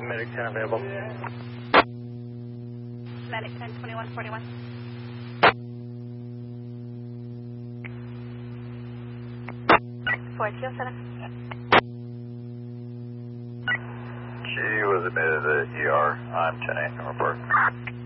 Medic 10 available. Medic 10, 2141. Four, 207. She was admitted to the ER. I'm 10-8, report.